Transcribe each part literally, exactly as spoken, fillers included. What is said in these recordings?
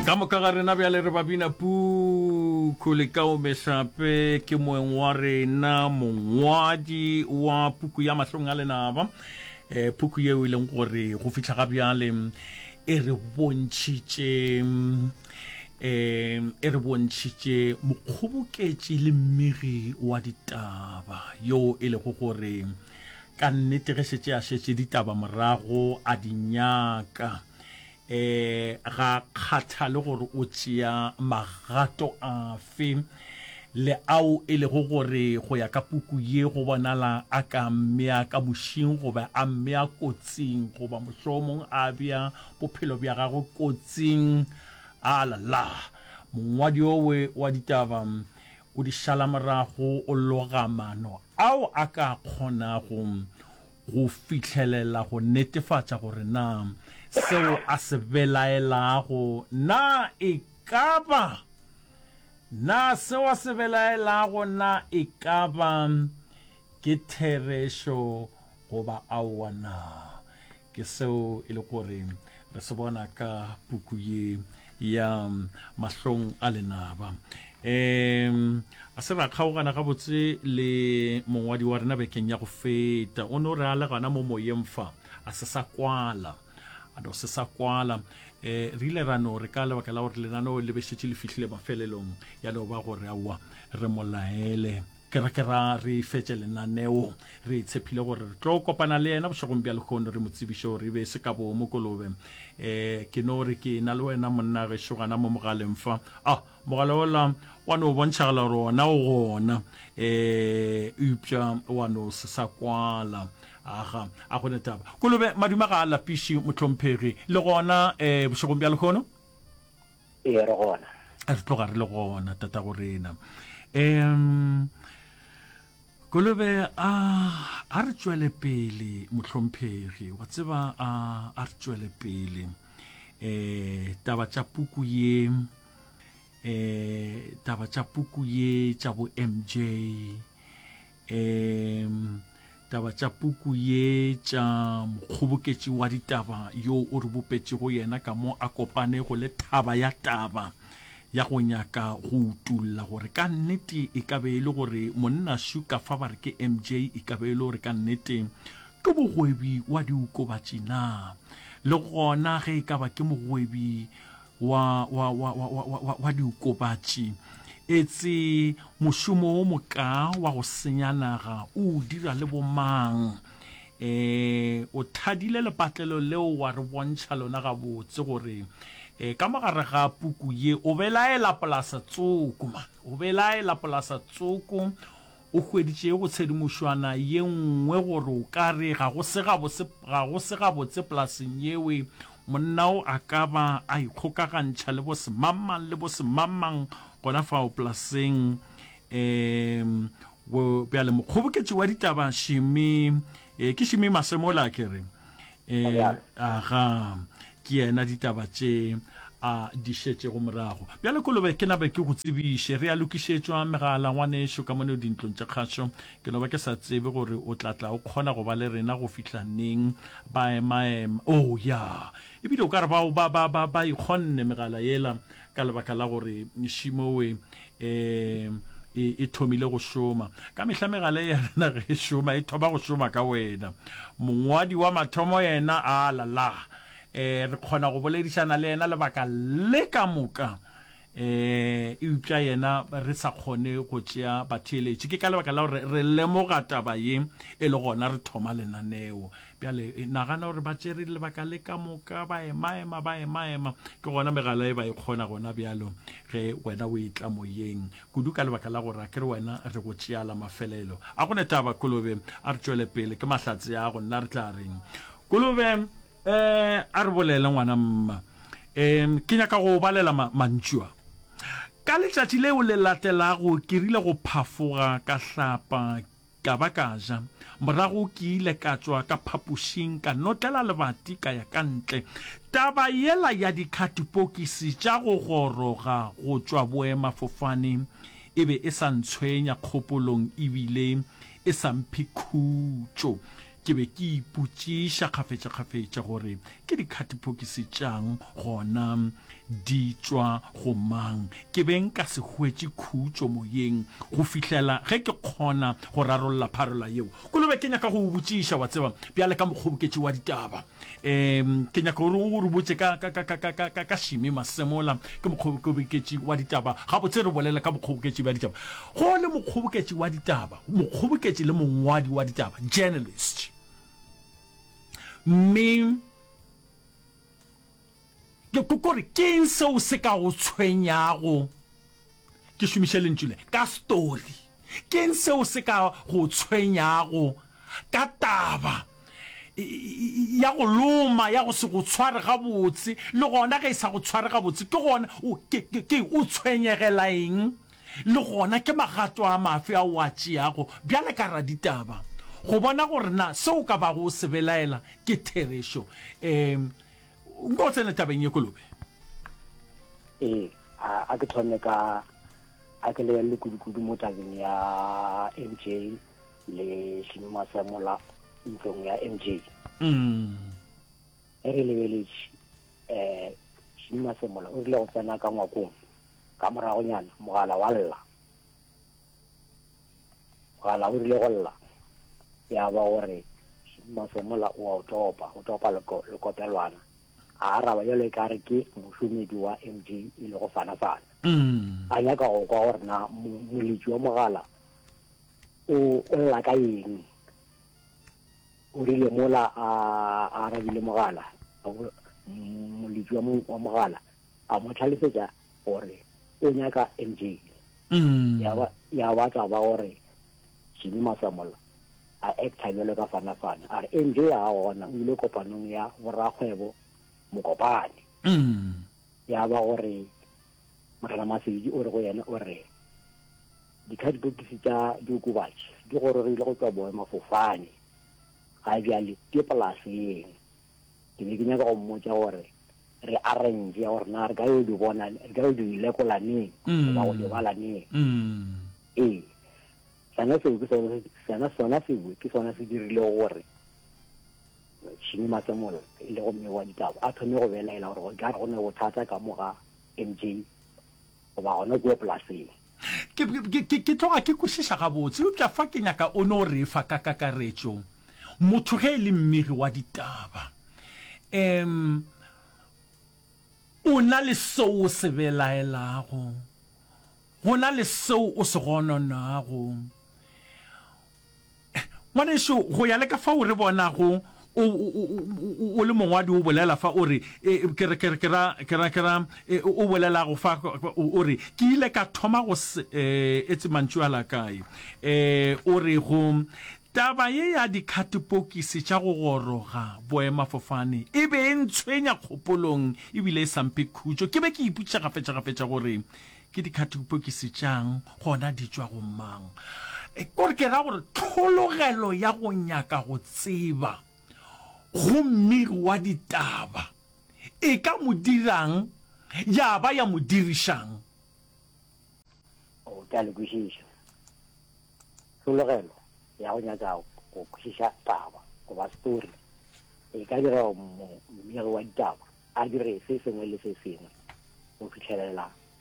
ka moka ga rena bjale re babina puku le ka o mesape ke moeng wa rena mongwadi wa puku ya mahlong a lenaba eh puku yeo e leng gore go fitla ga bjale e re bontšitše eh e re bontšitše mokgoboketši le mmegi wa ditaba yo e le go gore ka nnete ge setse a šetše ditaba morago a dinyaka eh ga kgathale gore o tšea magato a fe le ao e le go gore go ya ka puku ye go bonala a ka mmea ka mošing goba a mmea kotsing goba mohlomong a bea bophelo bja gagwe kotsing a lala mongwadi owe wa ditaba o di šala morago o logamano ao a ka kgonago go fitlhelela go netefatša gore na seo a se belaelago na e ka ba na seo a se belaelago na e ka ba ke therešo goba aowa na ke seo e le gore re se bona ka puku ye ya mahlong a lenaba um a se ra kgaogana gabotse le mongwadi wa rena bekeng ya go feta o ne o re a le gana mo moyeng fa a se sa kwala a do se sa kwala eh re ile ra no re ka lebaka la gore lenano le bešetše le fihlile mafelelong ya lo ba gore awa re molaele ke ra ke ra re fetse lenaneo re tshepile gore re tlo kopana le yena bošegong bja lekgono re motsibišo re be se ka bo mo kolobe eh ke no re ke na le wena monna ge shogana mo mogaleng fa ah mogala ola wa no bontšhagala rona o gona eh upša wa no se sa kwala aga a go netaba kolobe maduma ga lapiši motlhomphegi le gona eh bošegong bja lekgono e re gona a re tloga re le gona tata go rena em kolobe a a re tšwele pele motlhomphegi wa tseba a a re tšwele pele eh taba tša puku ye eh taba tša puku ye tša bo M J em taba tša puku ye tša mokgoboketši wa ditaba yo o re bopetše go yena ka mo a kopane go le thaba ya taba ya go nyaka go utulla gore ka nnete e ka be le gore monna shuka fa ba re ke M J e ka be le gore ka nnete ke bogwebi wa diokobatši na le gona ge e ka ba ke mogwebi wa wa wa wa wa wa diokobatši etse mošomo o moka wa go senya naga o dira le bomang eh o thadile lepatlelo leo wa re bontšha lona gabotse gore eh ka mogare ga puku ye o belaela polasa tsoko man o belaela polasa tsoko o hweditše go tshedimošwana ye nngwe gore o ka re ga go se gabotse ga go se gabotse polaseng yewe monnao a ka ba a ikgokagantšha le bo semamang le bo semamang gona fao polaseng um go bjale mokgoboketši wa ditaba šimi eh ke šimi masemola ke re eh aga ke yena ditaba tše a di šetše go morago bjale kolobe ke nabe ke go tsebiše re a lokišetšwa megala ngwanešo ka mone dintlong tša kgašo ke no ba ke sa tsebe gore o tlatla o kgona go ba le rena go fihla neng ba emaema oh ya ebile o ka re bao ba ba ba ba ikgonne megala yela ka lebaka la gore šimowe um e thomile go šoma ka mehla megala ya rena ge šoma e thoma go šoma ka wena mongwadi wa mathomo yena a lala eh re kgona go boledišana le yena lebaka le ka moka eh e upša yena re sa kgone go tšea batheeletše ke ka lebaka la gore re lemoga taba ye e le gona re thoma lenaneo bjale nagana gore ba tšere lebaka le ka moka ba emaema ba emaema ke gona megala e ba e kgona gona bjalo ge wena o etla moyeng kudu ka lebaka la gore a ke re wena re go tšeala mafelelo a go netaba kolobe a re tšwele pele ke mahlatse ya go nna re tla reng kolobe eh a re bolela ngwana mma em ke nyaka go balela mantšwa ka letšatši leo le latelago ke rile go phafoga ka hlapa ka ba ka ja morago ke ile ka tswa ka phapošing ka notlela lebati ka ya ka ntle taba yela ya dikhatipokisi tša go goroga go tšwa boemafofane e be e sa ntshwenya kgopolong ebile e sa mphe khutšo ke be ke ipotšiša kgafetša-kgafetša gore ke dikhatipokisi tšang gona di tšwa go mang. Ke be nka se hwetše khutšo moyeng go fihlela ge ke kgona go rarolla pharola yeo. Kolobe ke nyaka go botšiša wa tseba bjale ka mokgoboketši wa ditaba. Um, ke nyaka gore o re botse ka, ka, ka, ka, ka, ka, ka Shimi Masemola ke mokgoboketši wa ditaba. Ga botse re bolela ka mokgoboketši wa ditaba. Go le mokgoboketši wa ditaba, mokgoboketši le mongwadi wa ditaba, journalist. Me ke kokore ke eng seo se ka go tshwenyago ke šomiše lentswe le ka story, ke eng seo se ka go tshwenyago ka taba ya go loma ya go se go tshware gabotse, le gona ge e sa go tshware gabotse ke gona ke o tshwenyegela eng, le gona ke magato a mafe a o a tšeago bjale ka ra ditaba go bona gore na seo ka ba go se belaela ke therešo. um nko tsena tabeng ye Kolobe. ee a ke thome ka a ke le le kudu mo tabeng ya M J le Shimi Masemola ntlong ya M J. mm e re lebeletše eh Shimi Masemola o rile go tsena ka ngwakong ka morago nyana mogala wa lla mogala o rile go lla ya ba gore Shimi Masemola o a topa o topa le kopelwana a araba yole ka re ke mošomedi wa M J e le go fana-fana. mm a nyaka go kwa gore na moletši wa mogala o lla ka eng, o rile mola a arabile mogala moletši wa mogala a mo tlhalosetša gore o nyaka M J. mm ya ba tsa ba gore Shimi Masemola a acta bjalo ka fana-fana a re M J a gona o ile kopanong ya borakgwebo Mokopane. mm ya ba gore Morena Masedi o re go yena o re dikhatipokisi tša diokobatši di gorogeile go tswa boemafofane ga bjale ke polaseng. Ke be ke nyaka go mmotša gore re arrange ya gore na re ka yo di bona re ka yo di lekolaneng ba go di balaneng. ee sana seo ke sona sana sona seo ke sona se dirile gore Shimi Masemola e le go mme wa ditaba a thome go belaela gore go ka re go ne go thata ka moga M J go ba gona go polaseng. ke ke ke tloga ke kwešiša gabotse o tla fa ke nyaka o no re fa ka kakaretšo motho ge e le mmiri wa ditaba um o na le seo o se belaelago, go na le seo o se gononago. ngwanešo go ya le ka fa o re bonago o le mongwadi o bolela fa o re ke re ke ra ke ra ke ra o bolela go fa o re ke ile ka thoma go etse mantšwala kae eh o re go taba ye ya dikhatipokisi tša go goroga boemafofane e be e ntshwenya kgopolong ebile e sampe khutšo. Ke be ke iputša gafetša-gafetša gore ke dikhatipokisi tšang gona di tšwa go mang. Kore ke ra gore thologelo ya go nyaka go tseba go mmiri wa ditaba e ka mo dirang ya ba ya mo dirišang. o ka le kwešiša thologelo ya go nyaka go kwešiša taba goba story e ka dira mmiri wa ditaba a dire se sengwe le se sengwe go fitlhelela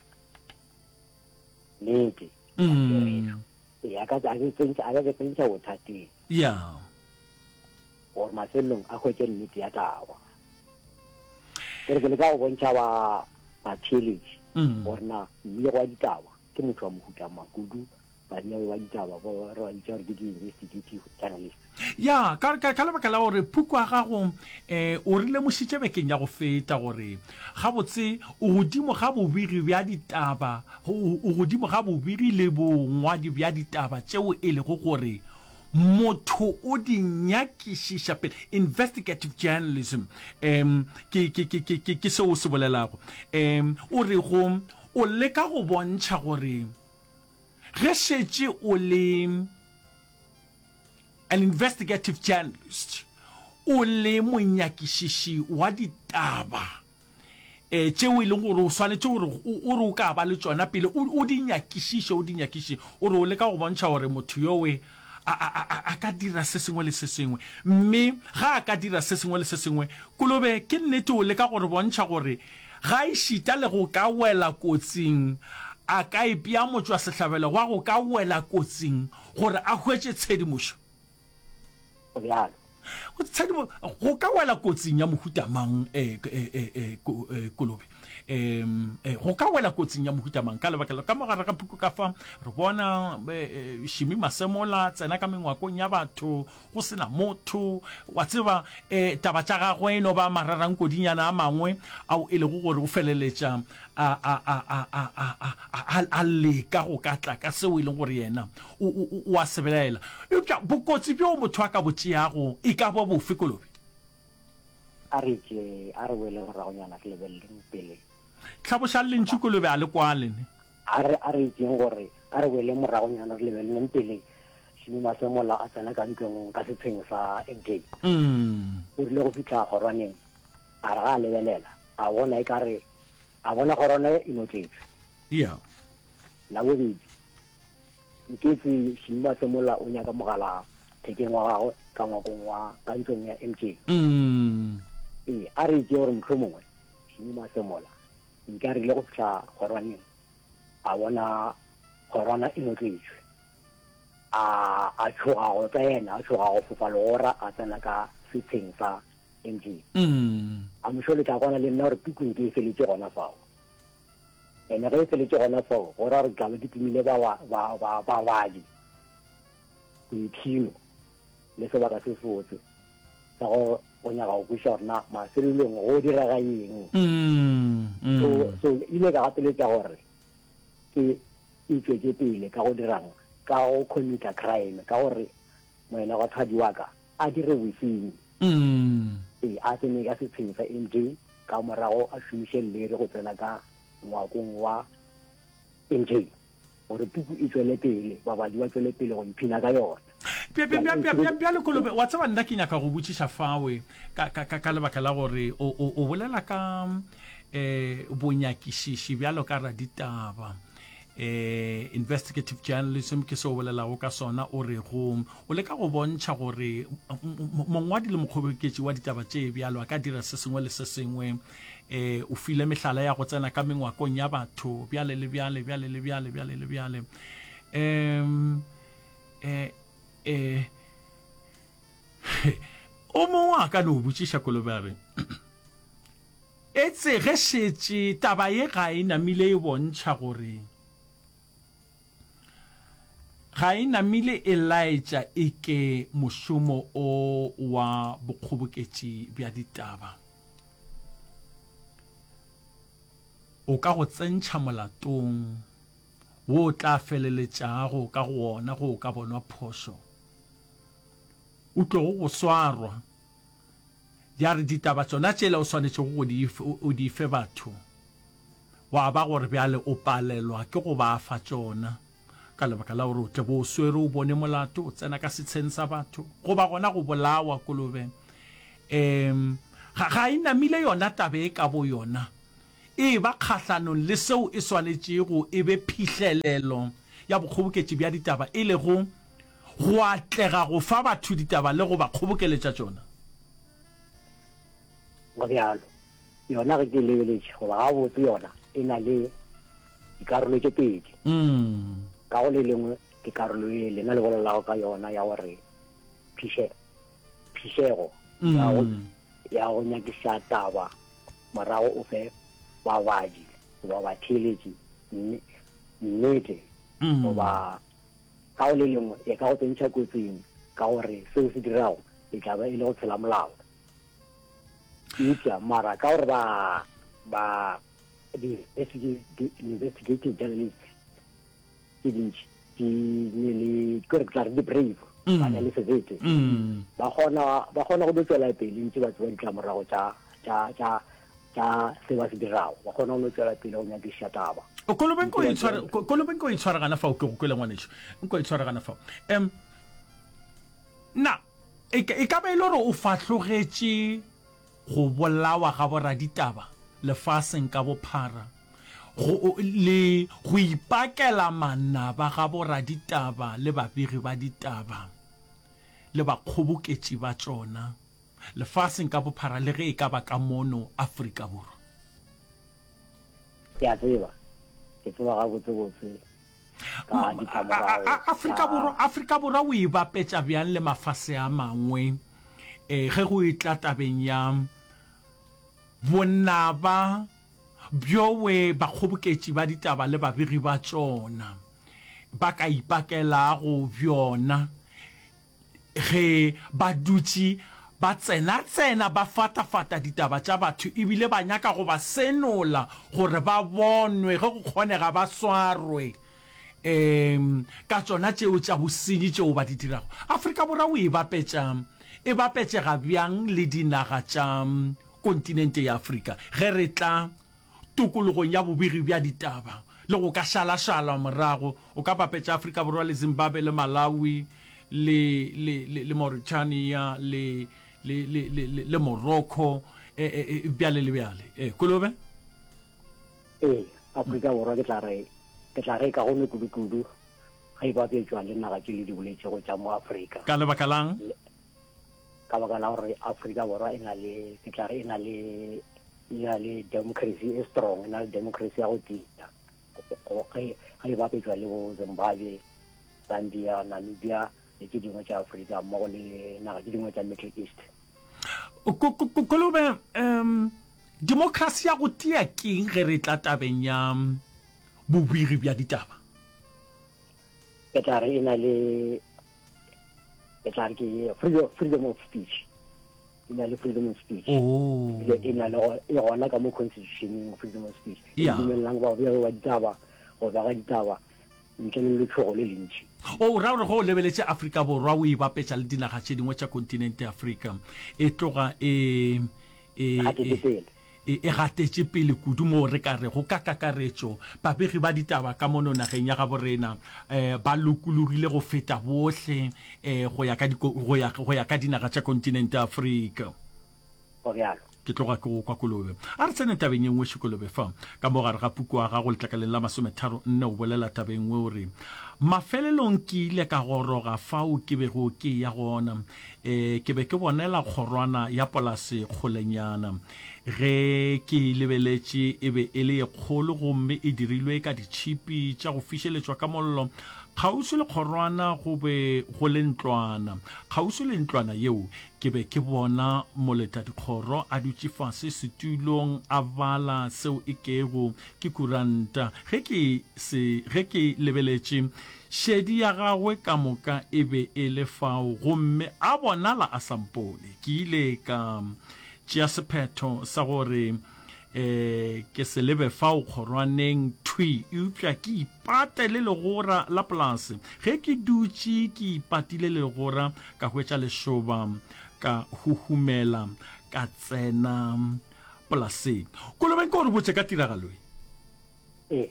nnete ya ka tsa ke tsentša a ka tsentša bothateng ya gore mafelong a hwetše nnete ya taba. Ke re ke le ka go bontšha ba batheletši gore na mmiri wa ditaba ke motho wa mohuta makudu banyeo ba ditaba ba re ba ditša gore ke di-investigative journalist. ya ka ka ka lebaka la gore phuko a gago eh o rile mošitše bekeng ya go feta gore gabotse o godimo ga bobiri bja ditaba o godimo ga bobiri le bongwadi bja ditaba tšeo e lego gore motho o di nyakišiša pele investigative journalism. um ke ke ke ke ke seo se bolelago um o re go o leka go bontšha gore ge šetše o le an investigative journalist o le monyakišiši wa ditaba eh tšeo e leng gore o swanetše gore o re o ka ba le tšona pele o di nyakišiše o di nyakišiše o re o leka go bontšha gore motho yowe a, a, a, a ka dira se sengwe le se sengwe mme ga a ka dira se sengwe le se sengwe Kolobe ke nnete o le ka gore bontšha gore ga e šita le go ka wela kotsing a ka ipea motswa sehlabelo wa go ka wela kotsing gore a hwetse tshedimošo bjalo go ka wela kotsing ya mohuta mang eh Kolobe em go ka wela kotsing ya mohuta mang ka lebaka ka mogara ka puku ka fa re bona Shimi Masemola tsena ka mengwakong ya batho go sena motho wa tseba eh taba tša gagwe no ba mararang kodinyana a mangwe au e le go gore o feleletša a a a a a a le ka go katla ka seo e leng gore yena o a sebelela e tša bokotsi bjo motho a ka botšeago e ka bo bofe Kolobe a re ke a re wele go ragonyana ke lebeleng pele tlhaboša lentši Kolobe a le kwa lene a re a re tseng gore a re wele moragonyana re lebeleng pele Shimi Masemola a tsena ka ntlong ka setsheng sa M K mm o rile go fitlha kgorwaneng a re ga a lebelela a bona e ka re a bona kgorwana e notletse yeah la bobedi nketse Shimi Masemola o nyaka mogala thekeng wa gagwe ka ngwakong wa ka ntlong ya M K mm ee a re itse gore mohlomongwe Shimi Masemola nka rile go fitlha kgorwaneng a bona kgorwana e notletswe a a tshoga go tsena a tshoga go fofa legora a tsena ka setsheng sa M K mm a mošole ka kwana le nna gore pikung ke e feletse gona fao ene ge e feletse gona fao gore gore tlabe di timile babadi go iphino le sebaka se sotse sa go go nyaka go kweša gore na mafelelong go diraga eng so so ile ka gateletša gore ke itswetse pele ka go dirang ka go commita crime ka gore moena wa thadi wa ka a dire bosenyi ee a tsene ka setsheng sa M J ka morago a šomiše lere go tsena ka ngwakong wa M J gore puku e tswele pele babadi ba tswele pele go iphina ka yona bjale Kolobe wa tseba nna ke nyaka go botšiša fawe ka lebaka la gore o bolela ka um bonyakišiši bjalo ka raditaba eh investigative journalism ke se o bolelago ka sona o re go o le ka go bontšha gore mongwadi le mokgobeketši wa ditaba tše bjalo a ka dira se sengwe le se sengwe eh o file mehlala ya go tsena ka mengwakong ya batho bjale le bjale bjale le bjale bjale le bjale em eh eh o mongwe a ka no botšiša Kolobe a re etse ge šetše taba ye ga e namile e bontšha gore ga e namile e laetša e ke mošomo o wa bokgoboketši bja ditaba o ka go tsentšha molatong wo tla feleletšago ka go ona go ka bonwa phošo o tlo go swarwa ya re ditaba tsona tšela o swanetše go di fe batho wa ba gore bjale o palelwa ke go ba fa tsona ka lebaka la gore o tle bo o swere o bone molato o tsena ka setsheng sa batho go ba gona go bolawa Kolobe um ga e namile yona tabe e ka bo yona e ba kgahlanong le seo e swanetšego e be phihlelelo ya bokgoboketši bja ditaba e le go go atlega go fa batho ditaba le go ba kgobokeletša tsona go bjalo yona ge ke lebeletše goba ga botse yona e na le dikarolo tše pedi ka go le lengwe ke karolo e lena le bolelago ka yona ya gore phišego ya go nyakiša taba morago o fe babadi goba batheeletši nnete goba ka go le lengwe e ka go tsentšha kotsing ka gore seo se dirago e tla ba e le go tshela molao itša mara ka gore ba ba di-investigative journalists tše dintši di kore ke tla re di-brave ba na le sebete ba kgona go tswela pele ntse ba tseba ditlamorago tša se ba se dirago ba kgona go tswela pele go nyakiša taba Kolobenko e itshwara gana fao ke go kwele ngwanešo nko e itshwara gana fao um na e ka ba e le gore o fahlogetše go bolawa ga boraditaba lefaseng ka bophara le go ipakela manaba ga boraditaba le babegi ba ditaba le bakgoboketši ba tšona lefaseng ka bophara le ge e ka ba ka mono Afrika Borwa? ke a tseba ke tseba ga botsebotse ka ditlamorao Afrika Borwa Afrika Borwa o e bapetša bjang le mafase a mangwe eh ge go e tla tabeng ya bonnaba bjowe bakgoboketši ba ditaba le babiri ba tšona ba ka ipakela go bjona ge ba dutše ba tsena tsena ba fata-fata ditaba tša batho ebile ba nyaka go ba senola gore ba bonwe ge go kgonega ba swarwe um ka tšona tšeo tša bosenyi tšeo ba di dirago. Afrika Borwa o e bapetša e bapetšega bjang le dinaga tša kontinente ya Afrika ge re tla tokologong ya bobiri bja ditaba le go ka šala-šala morago o ka bapetša Afrika Borwa le Zimbabwe le Malawi le le le, le Mauritania le le le le, le Morocco e e bjale le bjale eh Kolobe eh Afrika Borwa ke tla re ke tla re ka go me kudu-kudu ga e ba tswa le naga ke le di boletse go tša mo Afrika ka lebaka lang ka baka la gore Afrika Borwa e na le ke tla re e na le ya le democracy e strong na le democracy ya go tia go ga e ba tswa le go Zimbabwe, Zambia, Namibia le ke dingwe tša Afrika mo le naga ke dingwe tša Middle East. Kolobe um democracy ya go tia keng ge re tla tabeng ya bobiri bja ditaba? Ke tla re e na le ke tla re ke freedom of speech ina le freedom of speech oh ina le e gona ka mo constitution freedom of speech yeah lang ba bja wa ditaba go ba ga ditaba ntle le tlhogo le lentši o ra re go lebeletse Afrika Borwa o e bapetša le dinaga tše dingwe tša kontinente Afrika e tloga e e e gatetše pele kudu mo re ka re go ka kakaretšo babegi ba ditaba ka mono nageng ya ga borena eh ba lokologile go feta bohle eh go ya ka go ya go ya ka dinaga tša kontinente Afrika go rialo ke tloga ke go kwa Kolobe a re tsene tabeng engwe Kolobe fa ka mo gare ga puku a ga go letlakaleng la masome tharo nne o bolela tabeng we o re mafelelong ke ile ka goroga fao ke bego ke ya gona eh ke be ke bonela kgorwana ya polase kgolenyana ge ke lebeletše e be e le kgolo gomme e dirilwe ka ditšhipi tša go fišeletšwa ka mollo kgausi le kgorwana go be go le ntlwana kgausi le ntlwana yeo ke be ke bona moleta dikgoro a dutše fase setulong a bala seo e kego ke kuranta ge ke se ge ke lebeletše šedi ya gagwe ka moka e be e le fao gomme a bonala a sampole ke ile ka tšea sephetho sa gore eh ke se lebe fao kgorwaneng thui eupša ke ipate le legora la polase ge ke dutše ke ipatile legora ka hwetša lešoba ka huhumela ka tsena polaseng. Kolobe ke gore botse ka tiragalo e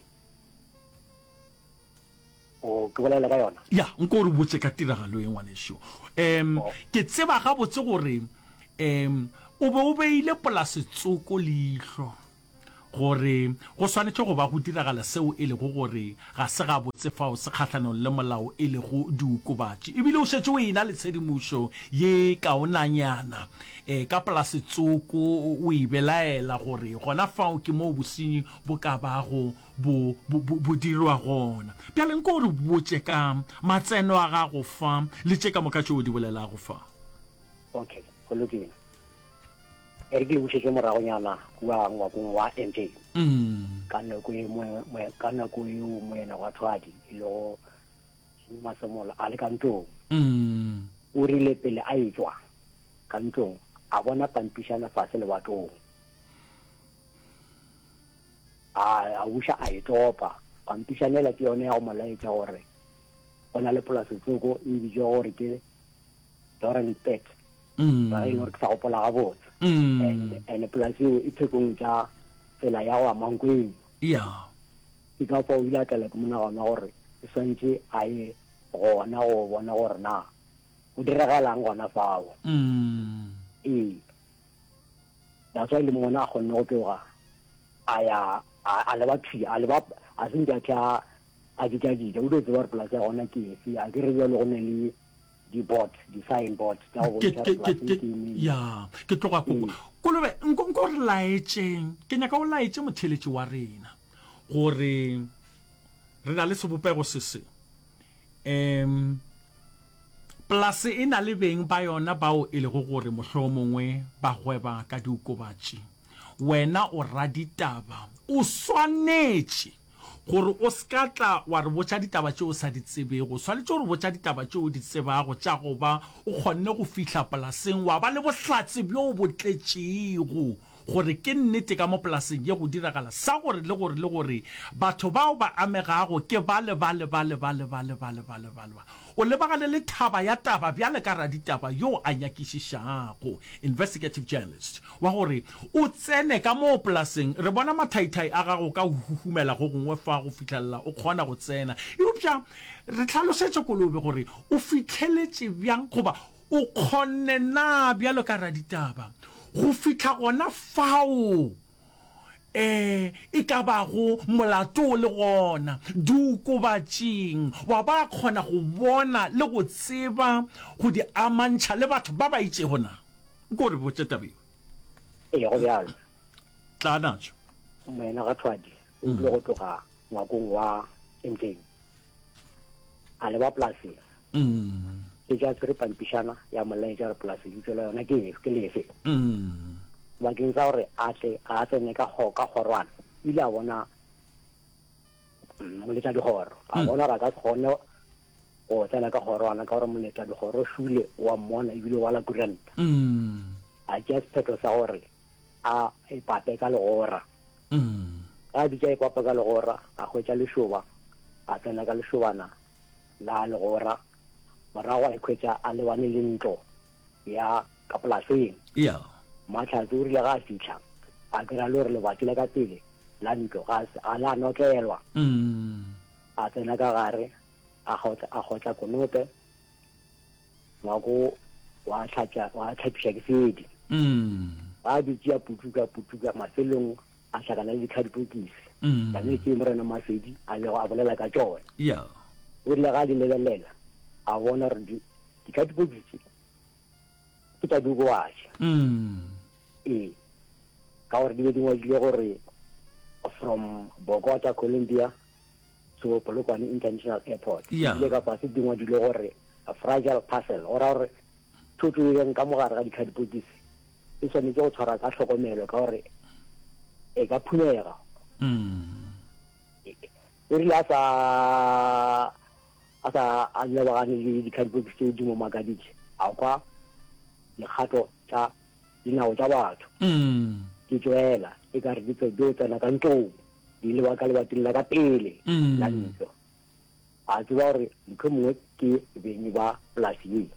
o ke bolela ka yona ya nko re botse ka tiragalo e ngwanesho em ke tseba ga botse gore em o be o beile polase tsoko leihlo gore go swanetše go ba go diragala seo e le go gore ga se ga botse fao se kgatlhanong le molao e le go diokobatši ebile o šetše o ena le tshedimošo ye kaonanyana um ka polase tsoko o e belaela gore gona fao ke moo bosenyi bo ka bago bo dirwa gona bjaleng ke gore botse ka matseno a ga go fa le tše ka moka tšeo di bolela go fa. Okay, go lokile e re ke bušetše moragonyana kua ngwakong wa M J ka nako e ka nako eo moena wa thwadi e le go masemola a le ka ntlong o rile pele a etswa ka ntlong a bona pampišana fase le batong a buša a e topa pampišanela ke yone ya go molaetša gore go na le polase tsoko e bitswa gore ke Doran Pet ba e gore ke sa gopola ga botse and polase eo e thekong tša tsela ya go amankweng ke ka fa o ile a tlala ke monagana gore e swantše a ye gona go bona gore na o diragalang gona fao ee that's why le mona a kgonne go tloga a ya a leba thuya a leba a sentse a tla a ditadita o dio tseba gore polase ya gona ke efe a ke re bjalo go ne le di-board di-sign board tsa go Ke- bontsha ke- gore ke- polase e ke- timile. ya ke tloga koko kolobe nko nko re laetseng ke nyaka o laetse motheletši wa rena gore re na le sebopego se se um polase e na le beng ba yona bao e lego gore mohlolo mongwe ba gweba ka diokobatši wena o raditaba o swanetše gore o skatla wa re botša ditaba tšeo o sa di tsebego swanetše gore botša ditaba tšeo di tsebago tša go ba o kgonne go fihla polaseng wa ba le bohlatse bjo bo tletšego gore ke nnete ka mo polaseng ye go diragala sa gore le gore le gore batho bao ba amegago ke ba le ba le ba le ba le ba le ba le ba le ba le ba o lebagale le thaba ya taba bjale ka raditaba yo a nyakišišago investigative journalist wa gore o tsene ka mo polaseng re bona mathaithai a gago ka huhumela go gongwe fa go fitlhelela o kgona go tsena eupša re tlhalosetše kolobe gore o fitlheletše bjang goba o kgonne na bjalo ka raditaba go fitlha gona fao eh e ka bago molato le gona diokobatšing wa ba kgona go bona le go tseba go di amantšha le batho ba ba itše gona kore botse tabeo ee go bjalo tla natšo moena ga thwadi o ile go tloga ngwakong wa mteng a leba polaseng mm ke ja tsere pampišana ya molaetša re polase di tsela yona ke ke lefe mm bakeng sa gore a tle a tsene ka go ka gorwana ile a bona moletša digoro a bona ra ka se kgone go tsena ka gorwana ka gore moletša digoro o šule wa mmona ebile wa la kuranta mm a tšea sephetho sa gore a epape ka legora mm a bitša epape ka legora a hwetša lešoba a tsena ka lešobana la legora morago a ikhwetša a lebane le ntlo ya ka polaseng yeah matlhatse o rile ga a fitlha a kry-a le gore lebati la ka pele la ntlo ga a la notlelwa mm a tsena ka gare a gotla konope ngwako wa tlhapiša ke sedi mm ga a bitšea putuka putuka mafelong a tlhakana le dikhadipokisi mm kane ke morena masedi a lego a bolela ka tšone yeah o rile ga a di lebelela a bona gore dikhadipokisi ke tša diokobatši mm ee ka gore di be di ngwadile gore from Bogota, Colombia to Polokwane International Airport Yeah. ile ka fase di ngwadile gore a fragile parcel ora gore thoto e leng ka mogare ga dikhadipokisi e tshwanetse go tshwara ka tlhokomelo ka gore e ka phumega mm e rile a sa a sa a lebagane le dikhadipokisi tse di mo makaditše a kwa lekgato tša dinao tša batho mm ke tšwela e ka re di tlo tsena ka ntlong di leba ka lebating la ka pele Mm. la ntlo a tseba gore ntho mongwe ke benyi ba polasi ye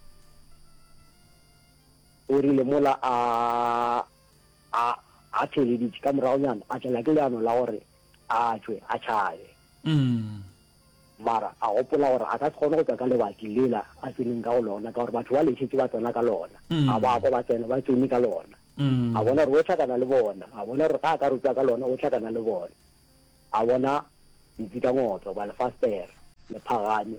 o rile mola a a a theleditše ka moragonyana a tšwela ke leano la gore a tswe a tšhabe mm mara a gopola gore a ka se kgone go tswa ka lebaki lela a tseneng ka go lona ka gore batho ba letšhetse ba tsena ka lona Mm. a ba ko ba tsena ba tsene ka lona mm a bona gore o tlhakana le bona a bona gore ga a ka rutswa ka lona o tlhakana le bona a bona ditsi ka ngotlo ba lefastere le phagane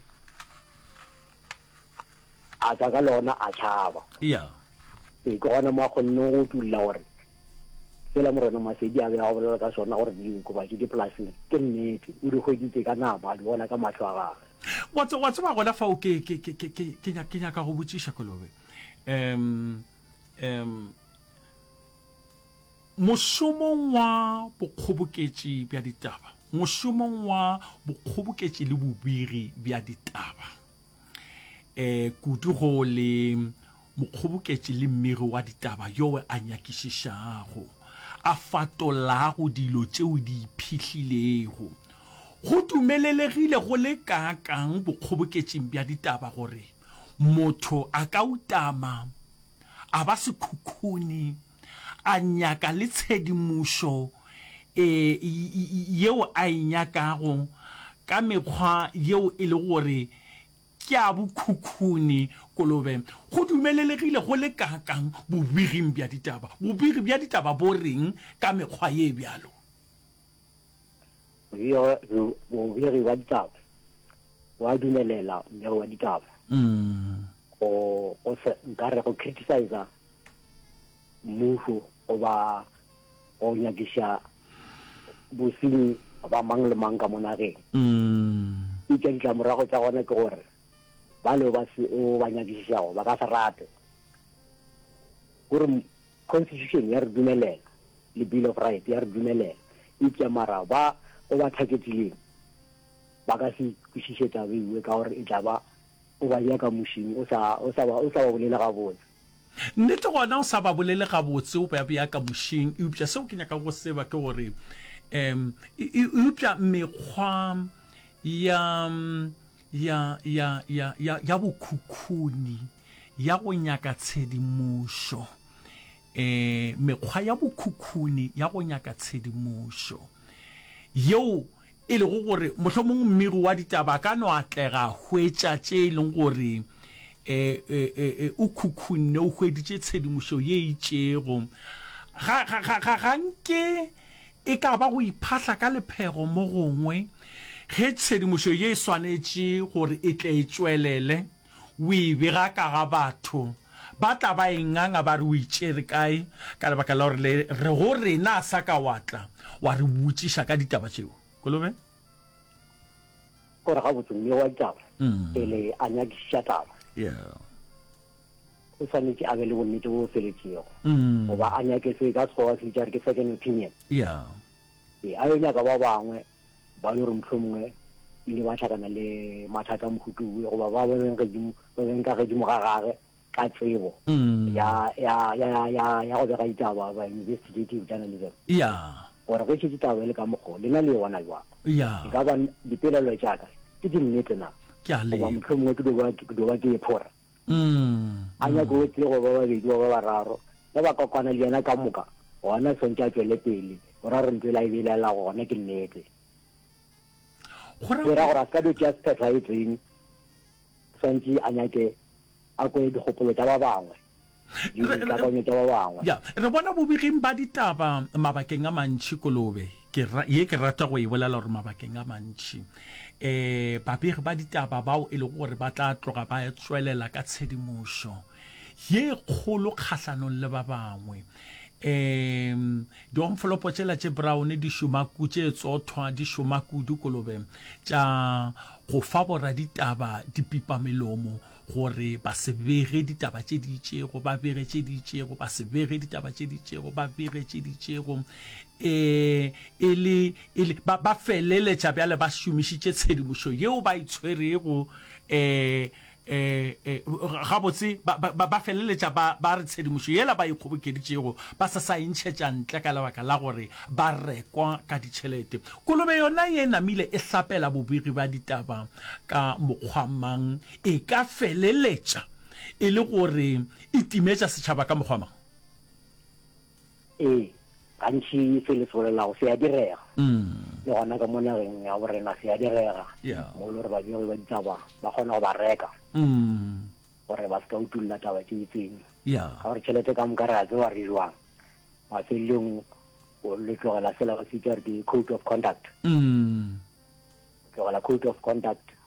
a tswa ka lona a tšhaba yeah e ke gona mo a kgonne go tulla gore fela morena masedi a be a bolela ka sona gore diokobatši dipolaseng ke nnete o di hweditse ka nama a di bona ka matlho a gagwe wa tse wa tseba gona fao ke ke ke ke ke ke nya- ke nyaka go botšiša kolobe um um mošomong wa bokgoboketši bja ditaba mošomong wa bokgoboketši le bobiri bja ditaba eh kudu go le mokgoboketši le mmiri wa ditaba yo a nyakišišago a fatolago dilo tšeo di iphihlilego go dumelelegile go le kakang bokgoboketšing bja ditaba gore motho a ka utama a ba sekhukhuni a nyaka le tshedimošo eh i- i- i- yeo a e nyakago ka mekgwa yeo e le gore ke a bokhukhuni kolobe go dumelelegile go le kakang bobiging bja ditaba bobigi bja ditaba bo reng ka mekgwa ye bjalo bobegi wa ditaba wa dumelela mmego wa ditaba mm go go se nkare go criticize mmuso go ba go nyakisha bosenyi ba mang le mang ka mo nageng mm e ke ditlamorago tsa gona ke gore ba le ba se o ba nyakishago ba ka se rate gore constitution ya re dumelela le bill of rights ya re dumelela e ke mara ba o ba targetileng ba ka se kwishisetsa beiwe ka gore e tla ba o ba ya ka mošing o sa o sa o sa ba bolela ga botse nnete gona o sa ba bolele ga botse o ba ya ka mošing e upša seo ke nyaka go seba ke gore um e upša mekgwa ya ya ya ya ya ya bokhukhuni ya go nyaka tshedimošo eh mekgwa ya bokhukhuni ya go nyaka tshedimošo yeo e le go gore mohlomong mmiri wa ditaba ka no atlega hwetša tše e leng gore eh eh o khukhunne o hweditše tshedimošo ye itšego ga ga ga ga nke e ka ba go iphahla ka lephego mo gongwe ge tshedimošo ye e swanetše gore e tle e tšwelele o e bega ka ga batho ba tla ba enganga ba re o itšere kae ka lebaka la gore re go rena a sa ka watla wa re botšiša ka ditaba tšeo Kolobe gore ga botse mme wa ditaba pele a nyakiša taba yeah o tshwanetse a be le bonnete bo feletšego mm goba a nyake se ka sekgowa se tša re ke second opinion yeah e a yo nyaka ba bangwe ba le gore mohlomongwe ile ba tlhakana le mathata a mohutuwe goba ba beng ka gedimo ga gage ka tsebo ya ya ya ya ya go bega ditaba ba investigative journalism yeah gore go tšhetse taba le ka mokgo le na le yona jwang yeah e ka ba dipelelo tšaka ke di nnete na ke a le goba mohlomongwe ke doba ke ephora mm a nyako o tse go ba babedi ba ba bararo le ba kopana le yena ka moka gona tshwantse a tswele pele gore a re ntse la e belela gona ke nnete ke ra gore a ska do tšea sephethaetseng tshwantse a nyake a kwe dikgopolo tša ba bangwe dikakanyo tša ba bangwe ya re bona bobeging ba ditaba mabakeng a mantši Kolobe ke ye ke rata go e bolela gore mabakeng a mantši eh babegi ba ditaba bao e le gore ba tla tloga ba tswelela ka tshedimošo ye kgolo kgahlanong le ba bangwe um di envelope tšela tše brown di šomaku tše tsothwa di šomakudu Kolobe tša go fa bora ditaba dipipa melomo gore ba se bege ditaba tše di itšego ba bege tše di itšego ba se bege ditaba tše di itšego ba bege tše di itšego eh e le ba ba feleletša bjale ba šomišitše tshedimošo yeo ba itshwerego eh eh ga botse ba ba feleletša ba ba re tshedimošo yela ba ikgobokeditšego ba sa sa intšhetša ntle ka lebaka la gore ba rekwa ka ditšhelete Kolobe yona ye namile e hlapela bobegi ba ditaba ka mokgwa mang e ka feleletša e le gore e timetša setšhaba ka mokgwa mang ee gantši se le solelago se ya direga mm le gona ka mo nageng ya borena se ya direga yeah mo le gore babegi ba ditaba ba kgona go ba reka mm gore ba se ka utulla taba tše itseng yeah ga gore tšhelete ka moka re a tsewa re jwang mafelelong o le tlogela fela ba se tša re ke code of conduct mm tlogela code of conduct